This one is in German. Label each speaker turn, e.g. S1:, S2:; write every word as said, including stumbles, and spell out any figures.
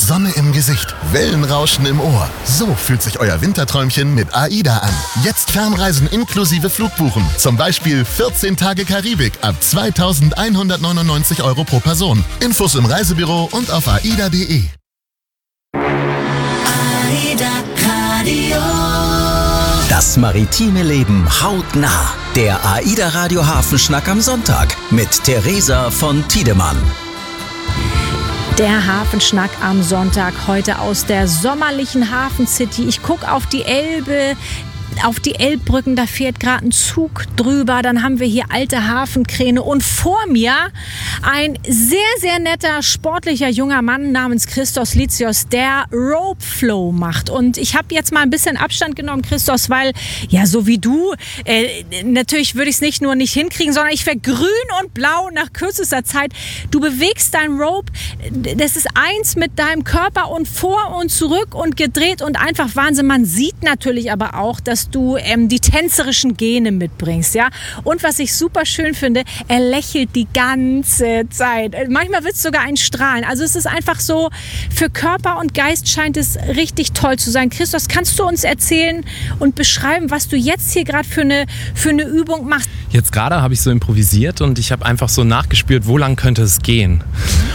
S1: Sonne im Gesicht, Wellenrauschen im Ohr. So fühlt sich euer Winterträumchen mit AIDA an. Jetzt Fernreisen inklusive Flugbuchen. Zum Beispiel vierzehn Tage Karibik ab zweitausendeinhundertneunundneunzig Euro pro Person. Infos im Reisebüro und auf aida punkt de.
S2: AIDA Radio.
S3: Das maritime Leben hautnah. Der AIDA Radio Hafenschnack am Sonntag mit Theresa von Tiedemann.
S4: Der Hafenschnack am Sonntag heute aus der sommerlichen Hafencity. Ich gucke auf die Elbe, auf die Elbbrücken, da fährt gerade ein Zug drüber. Dann haben wir hier alte Hafenkräne und vor mir ein sehr, sehr netter, sportlicher junger Mann namens Christos Litsios, der Rope Flow macht. Und ich habe jetzt mal ein bisschen Abstand genommen, Christos, weil, ja, so wie du, äh, natürlich würde ich es nicht nur nicht hinkriegen, sondern ich wäre grün und blau nach kürzester Zeit. Du bewegst dein Rope, das ist eins mit deinem Körper und vor und zurück und gedreht und einfach Wahnsinn. Man sieht natürlich aber auch, dass du ähm, die tänzerischen Gene mitbringst, ja. Und was ich super schön finde, er lächelt die ganze Zeit. Manchmal wird es sogar ein Strahlen. Also es ist einfach so, für Körper und Geist scheint es richtig toll zu sein. Christos, kannst du uns erzählen und beschreiben, was du jetzt hier gerade für eine, für eine Übung machst?
S5: Jetzt gerade habe ich so improvisiert und ich habe einfach so nachgespürt, wo lang könnte es gehen.